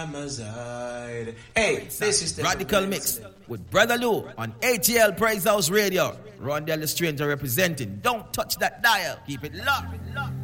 Hey, this is the Radical Mix with Brother Lou on ATL Praise House Radio. Rondell the Stranger representing. Don't touch that dial. Keep it locked.